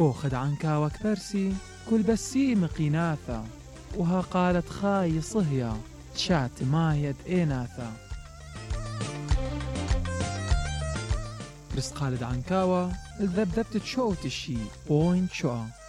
أخذ عنكاوة كبرسي كل بسي مقيناثا، وها قالت خاي صهيا شات مايد إيناثا. بس قالت عنكاوة الذبذبت تشوت الشي بوين شو